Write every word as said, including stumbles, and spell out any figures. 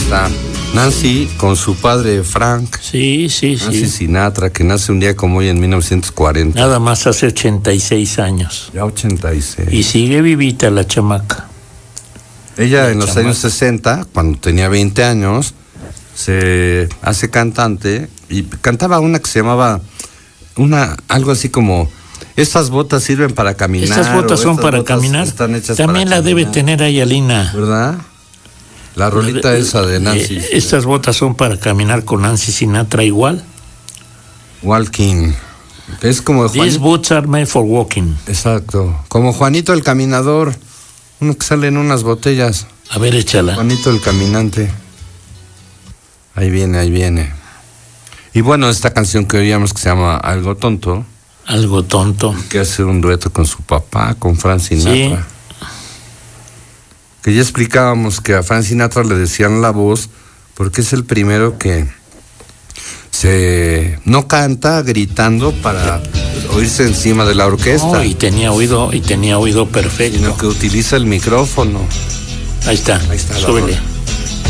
está Nancy con su padre Frank. Sí, sí, Nancy sí. Sinatra, que nace un día como hoy en mil novecientos cuarenta. Nada más hace ochenta y seis años. Ya ochenta y seis. Y sigue vivita la chamaca. Ella La en los chamaca. años sesenta, cuando tenía veinte años, se hace cantante y cantaba una que se llamaba, una algo así como, estas botas sirven para caminar. Estas botas o son estas para botas caminar. están hechas También para la debe caminar. tener Ayalina. ¿Verdad? La rolita esa de Nancy. Eh, estas botas son para caminar con Nancy Sinatra igual. Walking. Que es como These Juanito. boots are made for walking. Exacto. Como Juanito el Caminador. Uno que sale en unas botellas. A ver, échala. Juanito el Caminante. Ahí viene, ahí viene. Y bueno, esta canción que oíamos que se llama Algo Tonto, Algo tonto. que hace un dueto con su papá, con Frank Sinatra. Sí. Que ya explicábamos que a Frank Sinatra le decían la voz porque es el primero que se no canta gritando para oírse encima de la orquesta, No, y tenía oído, y tenía oído perfecto. sino que utiliza el micrófono. Ahí está. Ahí está la Súbele. rola.